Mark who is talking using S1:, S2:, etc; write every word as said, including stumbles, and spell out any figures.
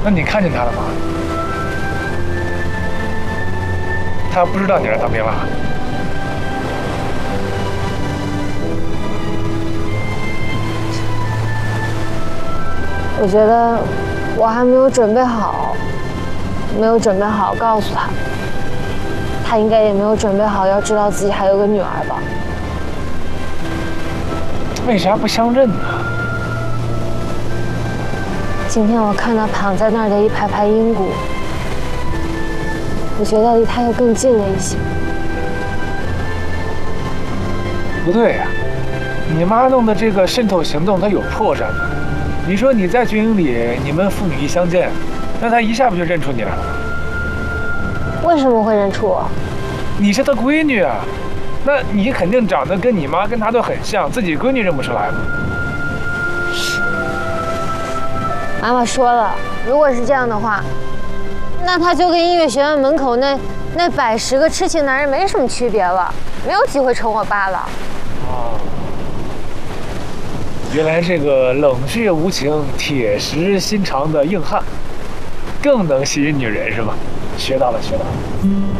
S1: 那你看见他了吗？他不知道你来当兵了。
S2: 我觉得我还没有准备好，没有准备好告诉他，他应该也没有准备好要知道自己还有个女儿吧。
S1: 为啥不相认呢？
S2: 今天我看到躺在那儿的一排排阴骨，我觉得离他又更近了一些。
S1: 不对呀、啊，你妈弄的这个渗透行动，它有破绽的。你说你在军营里，你们父女一相见，那他一下不就认出你来了吗？
S2: 为什么会认出我？
S1: 你是他闺女啊，那你肯定长得跟你妈跟他都很像，自己闺女认不出来吗？
S2: 妈妈说了，如果是这样的话，那他就跟音乐学院门口那那百十个痴情男人没什么区别了，没有机会成我爸了。
S1: 哦，原来这个冷血无情、铁石心肠的硬汉，更能吸引女人是吧？学到了，学到了。